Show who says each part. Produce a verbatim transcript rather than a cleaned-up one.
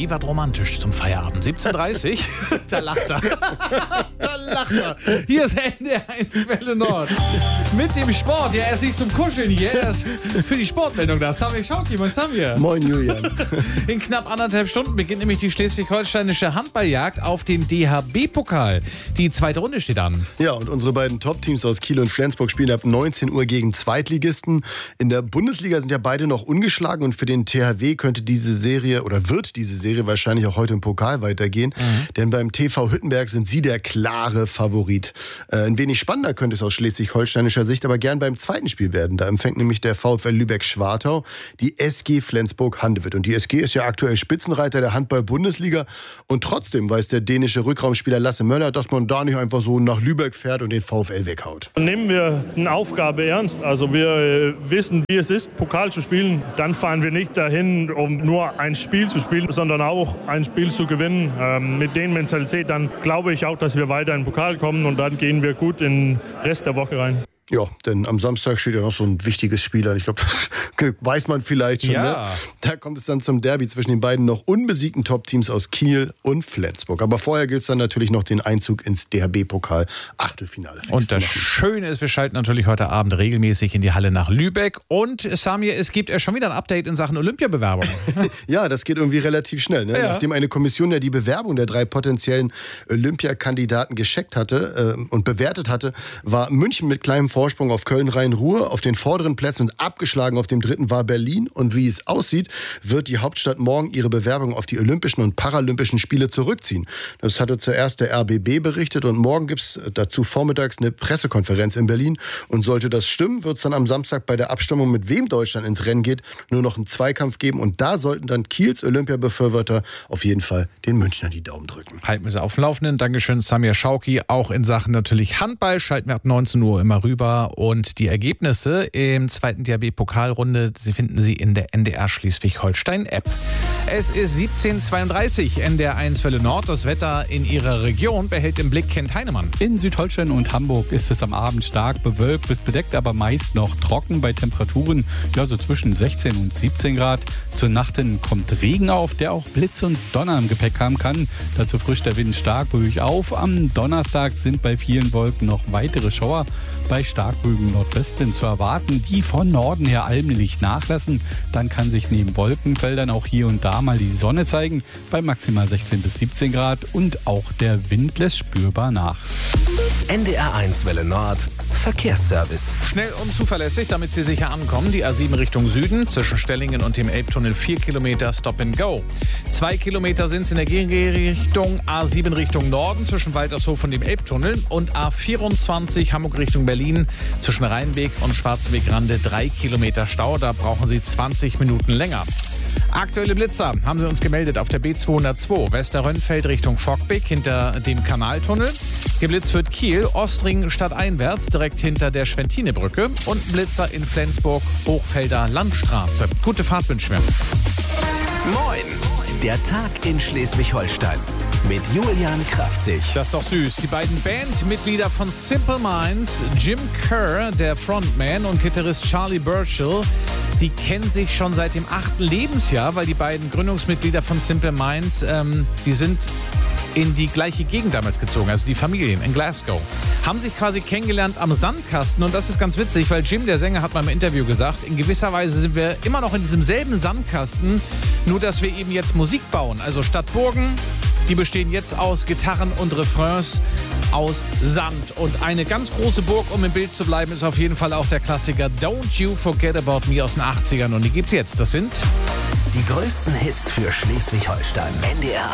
Speaker 1: Wie was romantisch zum Feierabend. siebzehn Uhr dreißig, da lacht er. Da lacht er. Hier ist N D R eins Welle Nord. Mit dem Sport. Ja, er ist nicht zum Kuscheln hier. Er ist für die Sportmeldung da. Samir Schauki, moin Samir.
Speaker 2: Moin Julian.
Speaker 1: In knapp anderthalb Stunden beginnt nämlich die schleswig-holsteinische Handballjagd auf den D H B-Pokal. Die zweite Runde steht an.
Speaker 2: Ja, und unsere beiden Top-Teams aus Kiel und Flensburg spielen ab neunzehn Uhr gegen Zweitligisten. In der Bundesliga sind ja beide noch ungeschlagen und für den T H W könnte diese Serie oder wird diese Serie wahrscheinlich auch heute im Pokal weitergehen. Mhm. Denn beim T V Hüttenberg sind sie der klare Favorit. Äh, ein wenig spannender könnte es aus schleswig-holsteinischer Sicht aber gern beim zweiten Spiel werden. Da empfängt nämlich der VfL Lübeck-Schwartau die S G Flensburg-Handewitt. Und die S G ist ja aktuell Spitzenreiter der Handball-Bundesliga. Und trotzdem weiß der dänische Rückraumspieler Lasse Möller, dass man da nicht einfach so nach Lübeck fährt und den VfL weghaut.
Speaker 3: Nehmen wir eine Aufgabe ernst. Also wir äh, wissen, wie es ist, Pokal zu spielen. Dann fahren wir nicht dahin, um nur ein Spiel zu spielen, sondern auch ein Spiel zu gewinnen. Ähm, mit den Mentalität, dann glaube ich auch, dass wir weiter in den Pokal kommen und dann gehen wir gut in den Rest der Woche rein.
Speaker 2: Ja, denn am Samstag steht ja noch so ein wichtiges Spiel an. Ich glaube, das weiß man vielleicht schon.
Speaker 1: Ja.
Speaker 2: Ne? Da kommt es dann zum Derby zwischen den beiden noch unbesiegten Top-Teams aus Kiel und Flensburg. Aber vorher gilt es dann natürlich noch den Einzug ins D H B-Pokal-Achtelfinale.
Speaker 1: Und das Schöne ist, wir schalten natürlich heute Abend regelmäßig in die Halle nach Lübeck. Und Samir, es gibt ja schon wieder ein Update in Sachen Olympiabewerbung.
Speaker 2: Ja, das geht irgendwie relativ schnell. Ne?
Speaker 1: Ja.
Speaker 2: Nachdem eine Kommission ja die Bewerbung der drei potenziellen Olympiakandidaten gescheckt hatte äh, und bewertet hatte, war München mit kleinem Vorsprung auf Köln-Rhein-Ruhr auf den vorderen Plätzen und abgeschlagen auf dem dritten war Berlin. Und wie es aussieht, wird die Hauptstadt morgen ihre Bewerbung auf die Olympischen und Paralympischen Spiele zurückziehen. Das hatte zuerst der R B B berichtet und morgen gibt es dazu vormittags eine Pressekonferenz in Berlin. Und sollte das stimmen, wird es dann am Samstag bei der Abstimmung, mit wem Deutschland ins Rennen geht, nur noch einen Zweikampf geben. Und da sollten dann Kiels Olympiabefürworter auf jeden Fall den Münchnern die Daumen drücken.
Speaker 1: Halten wir sie auf dem Laufenden. Dankeschön, Samir Schauki. Auch in Sachen natürlich Handball schalten wir ab neunzehn Uhr immer rüber. Und die Ergebnisse im zweiten D H B-Pokalrunde, Sie finden sie in der N D R Schleswig-Holstein-App. Es ist siebzehn Uhr zweiunddreißig, N D R eins Welle Nord. Das Wetter in Ihrer Region behält im Blick Kent Heinemann.
Speaker 4: In Südholstein und Hamburg ist es am Abend stark bewölkt bis bedeckt, aber meist noch trocken bei Temperaturen ja, so zwischen sechzehn und siebzehn Grad. Zur Nacht hin kommt Regen auf, der auch Blitz und Donner im Gepäck haben kann. Dazu frischt der Wind stark böig auf. Am Donnerstag sind bei vielen Wolken noch weitere Schauer bei starkböigem Nordwestwind zu erwarten, die von Norden her allmählich nachlassen. Dann kann sich neben Wolkenfeldern auch hier und da mal die Sonne zeigen, bei maximal sechzehn bis siebzehn Grad und auch der Wind lässt spürbar nach.
Speaker 5: N D R eins Welle Nord Verkehrsservice.
Speaker 1: Schnell und zuverlässig, damit Sie sicher ankommen. Die A sieben Richtung Süden, zwischen Stellingen und dem Elbtunnel vier Kilometer Stop and Go. Zwei Kilometer sind es in der Gegenrichtung, A sieben Richtung Norden, zwischen Waltershof und dem Elbtunnel. Und A vierundzwanzig Hamburg Richtung Berlin, zwischen Rheinweg und Schwarzwegrande drei Kilometer Stau. Da brauchen Sie zwanzig Minuten länger. Aktuelle Blitzer haben sie uns gemeldet auf der B zweihundertzwei, Westerrönnfeld Richtung Fockbeck hinter dem Kanaltunnel. Geblitzt wird Kiel, Ostring stadteinwärts direkt hinter der Schwentinebrücke und Blitzer in Flensburg, Hochfelder Landstraße. Gute Fahrt wünschen wir.
Speaker 5: Moin, der Tag in Schleswig-Holstein mit Julian Kraftzig.
Speaker 1: Das ist doch süß. Die beiden Bandmitglieder von Simple Minds, Jim Kerr, der Frontman, und Gitarrist Charlie Burchill, die kennen sich schon seit dem achten Lebensjahr, weil die beiden Gründungsmitglieder von Simple Minds, ähm, die sind in die gleiche Gegend damals gezogen, also die Familien in Glasgow. Haben sich quasi kennengelernt am Sandkasten und das ist ganz witzig, weil Jim, der Sänger, hat mal im Interview gesagt, in gewisser Weise sind wir immer noch in diesem selben Sandkasten, nur dass wir eben jetzt Musik bauen. Also statt Burgen, die bestehen jetzt aus Gitarren und Refrains aus Sand. Und eine ganz große Burg, um im Bild zu bleiben, ist auf jeden Fall auch der Klassiker Don't You Forget About Me aus den achtzigern. Und die gibt's jetzt. Das sind
Speaker 5: die größten Hits für Schleswig-Holstein. N D R